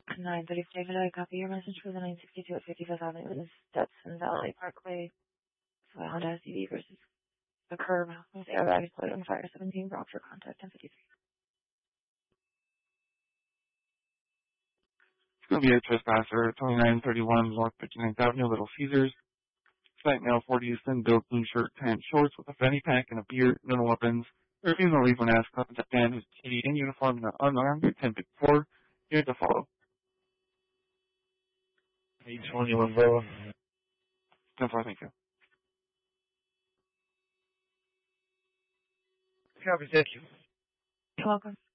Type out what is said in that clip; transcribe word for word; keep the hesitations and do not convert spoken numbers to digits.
nine thirty David, I copy your message for the nine sixty-two at fifty-fifth Avenue, Stetson Valley Parkway. So Honda S U V versus the curb with airbags put on fire. seventeen Brock for contact ten fifty-three. It's going to be a trespasser, twenty-nine thirty-one North fifty-ninth Avenue, Little Caesars. Site male, forty, thin built, blue shirt, pants, shorts with a fanny pack and a beard, no weapons. Refusing to leave when asked. Contact man who's T V in uniform and unarmed, ten fifty-four. Here to follow. eight twenty-one, Bravo. ten four, thank you. Copy, thank you. You're welcome.